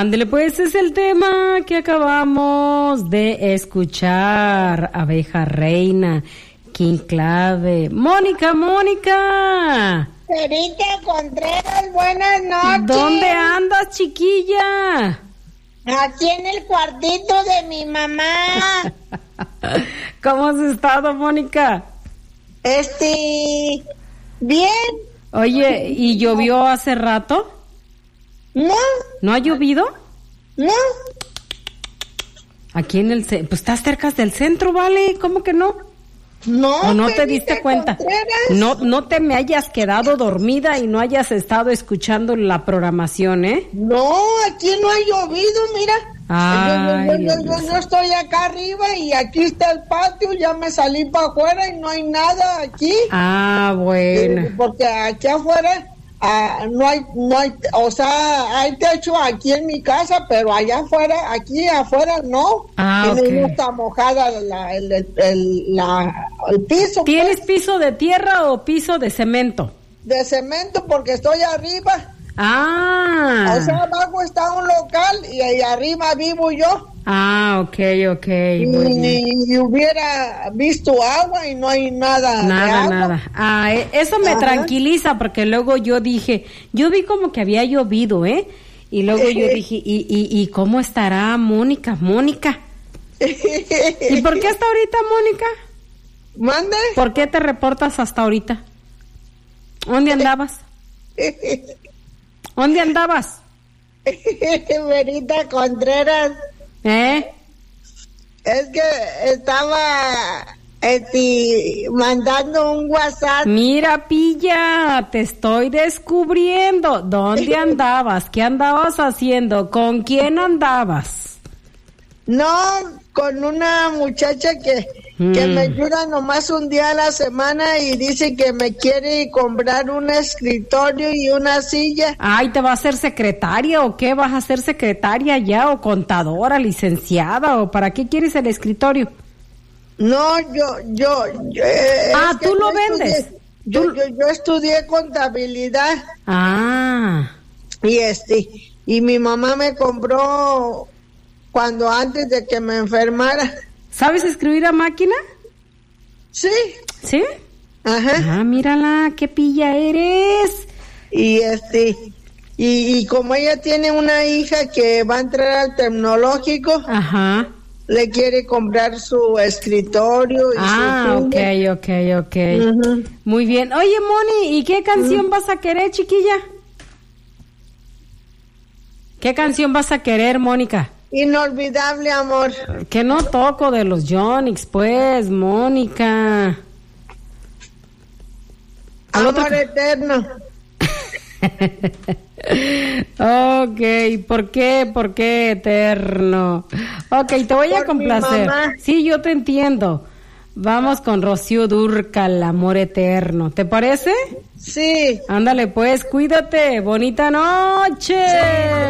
Ándele, pues es el tema que acabamos de escuchar. Abeja reina, King Clave. Mónica. Perita Contreras, buenas noches. ¿Dónde andas, chiquilla? Aquí en el cuartito de mi mamá. ¿Cómo has estado, Mónica? Bien. Oye, ¿y llovió hace rato? No. ¿No ha llovido? No. Aquí en el pues estás cerca del centro, ¿vale? ¿Cómo que no? No. ¿O no te diste cuenta? No te me hayas quedado dormida y no hayas estado escuchando la programación, ¿eh? No, aquí no ha llovido, mira. Ay, yo estoy acá arriba y aquí está el patio, ya me salí para afuera y no hay nada aquí. Ah, bueno. Porque aquí afuera no hay, o sea, hay techo aquí en mi casa, pero allá afuera, aquí afuera no. Okay. No está mojada el piso. ¿Tienes piso de tierra o piso de cemento? De cemento, porque estoy arriba. Ah. O sea, abajo está un local y ahí arriba vivo yo. Ah, okay. Y hubiera visto agua y no hay nada. Nada. Ah, eso me tranquiliza porque luego yo vi como que había llovido, ¿eh? Y luego yo dije, ¿y cómo estará Mónica? ¿Y por qué hasta ahorita, Mónica? ¿Mande? ¿Por qué te reportas hasta ahorita? ¿Dónde andabas? ¿Dónde andabas? Verita Contreras. Es que estaba mandando un WhatsApp. Mira, pilla, te estoy descubriendo. ¿Dónde andabas? ¿Qué andabas haciendo? ¿Con quién andabas? No, con una muchacha que me ayuda nomás un día a la semana y dice que me quiere comprar un escritorio y una silla. Ay, ¿te va a ser secretaria o qué? ¿Vas a ser secretaria ya o contadora, licenciada o para qué quieres el escritorio? No, yo ¿tú lo vendes? Yo estudié contabilidad. Ah. Y mi mamá me compró antes de que me enfermara. ¿Sabes escribir a máquina? Sí. ¿Sí? Ajá. Ah, mírala, qué pilla eres. Y como ella tiene una hija que va a entrar al tecnológico, ajá, le quiere comprar su escritorio y su silla. Ok. Uh-huh. Muy bien. Oye, Moni, ¿y qué canción vas a querer, chiquilla? ¿Qué canción vas a querer, Mónica? Inolvidable amor. Que no toco de los Yonix, pues, Mónica. Amor eterno. Ok, ¿por qué eterno? Ok, te voy a complacer. Sí, yo te entiendo. Vamos con Rocío Dúrcal, Amor eterno. ¿Te parece? Sí. Ándale, pues, cuídate. Bonita noche. Sí.